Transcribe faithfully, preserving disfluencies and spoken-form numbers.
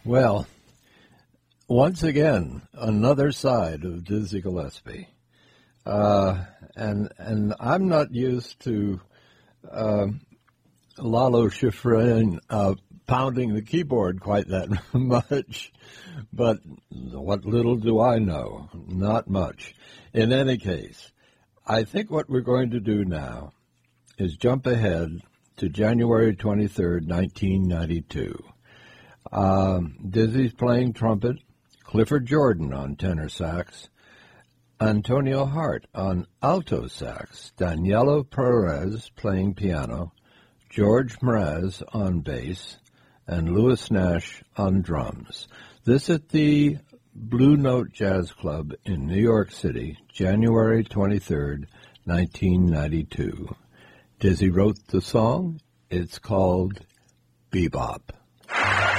Well, once again, another side of Dizzy Gillespie. Uh, and and I'm not used to uh, Lalo Schifrin uh, pounding the keyboard quite that much, but what little do I know? Not much. In any case, I think what we're going to do now is jump ahead to January twenty-third, nineteen ninety-two. Um, Dizzy's playing trumpet, Clifford Jordan on tenor sax, Antonio Hart on alto sax, Daniela Perez playing piano, George Mraz on bass, and Louis Nash on drums. This at the Blue Note Jazz Club in New York City, January twenty-third, nineteen ninety-two. Dizzy wrote the song. It's called Bebop.